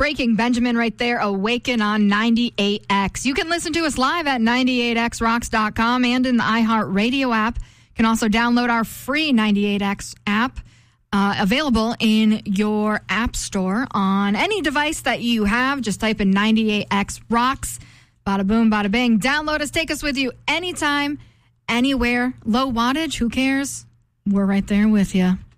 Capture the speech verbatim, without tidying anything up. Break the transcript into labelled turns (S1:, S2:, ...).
S1: Breaking Benjamin right there, Awaken on ninety-eight X. You can listen to us live at ninety-eight x rocks dot com and in the iHeartRadio app. You can also download our free ninety-eight X app, uh, available in your app store on any device that you have. Just type in ninety-eight X Rocks. Bada boom, bada bing. Download us. Take us with you anytime, anywhere. Low wattage, who cares? We're right there with you.